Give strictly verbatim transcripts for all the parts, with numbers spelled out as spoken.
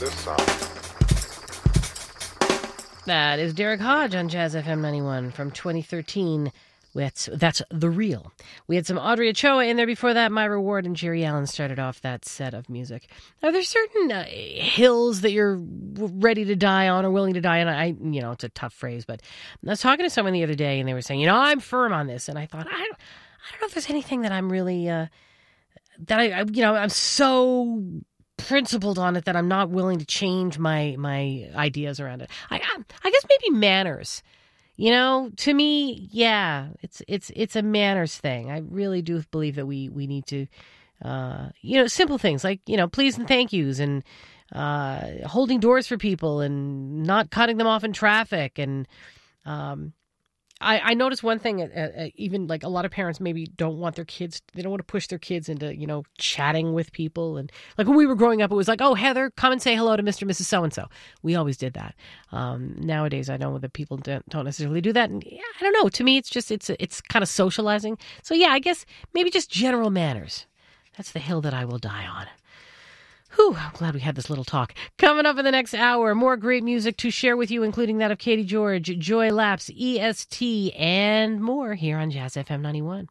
this song. That is Derek Hodge on Jazz F M ninety-one from twenty thirteen. That's, that's The Real. We had some Audrey Ochoa in there before that. My Reward and Jerry Allen started off that set of music. Are there certain uh, hills that you're ready to die on or willing to die on? I, you know, it's a tough phrase, but I was talking to someone the other day and they were saying, you know, I'm firm on this. And I thought, I don't, I don't know if there's anything that I'm really, uh, that I, I, you know, I'm so principled on it that I'm not willing to change my, my ideas around it. I, I guess maybe manners. You know, to me, yeah, it's it's it's a manners thing. I really do believe that we we need to, uh, you know, simple things like, you know, please and thank yous and uh, holding doors for people and not cutting them off in traffic. And um, I, I noticed one thing, uh, uh, even like a lot of parents maybe don't want their kids, they don't want to push their kids into, you know, chatting with people. And like when we were growing up, it was like, oh, Heather, come and say hello to Mister and Missus So-and-so. We always did that. Um, nowadays, I know that people don't, don't necessarily do that. And yeah, I don't know. To me, it's just, it's, it's kind of socializing. So yeah, I guess maybe just general manners. That's the hill that I will die on. Whew, I'm glad we had this little talk. Coming up in the next hour, more great music to share with you, including that of Katie George, Joy Lapse, E S T, and more here on Jazz F M ninety-one.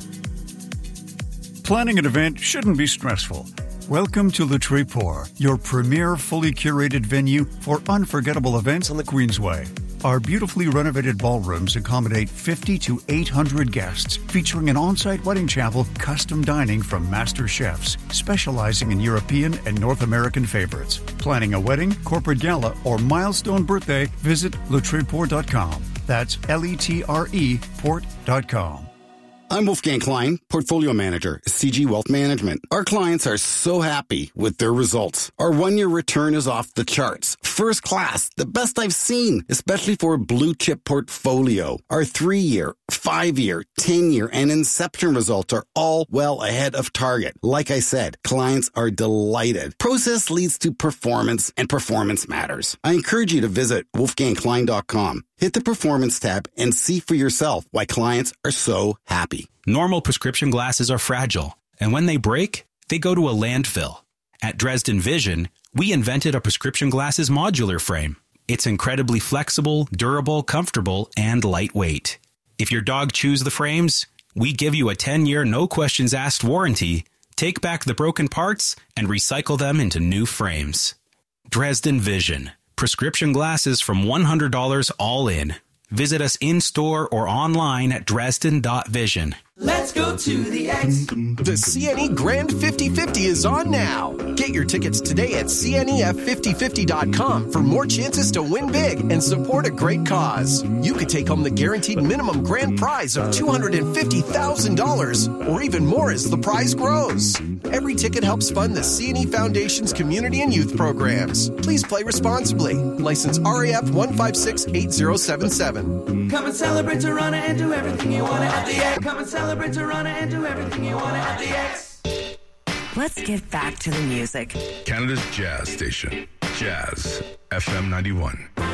Planning an event shouldn't be stressful. Welcome to Le Tréport, your premier fully curated venue for unforgettable events on the Queensway. Our beautifully renovated ballrooms accommodate fifty to eight hundred guests, featuring an on-site wedding chapel, custom dining from master chefs, specializing in European and North American favorites. Planning a wedding, corporate gala, or milestone birthday, visit le tréport dot com. That's L E T R E port dot com. I'm Wolfgang Klein, Portfolio Manager, C G Wealth Management. Our clients are so happy with their results. Our one-year return is off the charts. First class, the best I've seen, especially for a blue-chip portfolio. Our three-year, five-year, ten-year, and Inception results are all well ahead of target. Like I said, clients are delighted. Process leads to performance, and performance matters. I encourage you to visit wolfgang klein dot com. Hit the Performance tab and see for yourself why clients are so happy. Normal prescription glasses are fragile, and when they break, they go to a landfill. At Dresden Vision, we invented a prescription glasses modular frame. It's incredibly flexible, durable, comfortable, and lightweight. If your dog chews the frames, we give you a ten-year no-questions-asked warranty, take back the broken parts, and recycle them into new frames. Dresden Vision. Prescription glasses from one hundred dollars all in. Visit us in-store or online at dresden dot vision. Let's go to the X. The C N E Grand fifty fifty is on now. Get your tickets today at C N E F fifty fifty dot com for more chances to win big and support a great cause. You could take home the guaranteed minimum grand prize of two hundred fifty thousand dollars or even more as the prize grows. Every ticket helps fund the C N E Foundation's community and youth programs. Please play responsibly. License R A F one five six eight zero seven seven. Come and celebrate Toronto and do everything you want at the X. Come and celebrate Toronto and do everything you want at the X. Let's get back to the music. Canada's Jazz Station, Jazz F M ninety-one.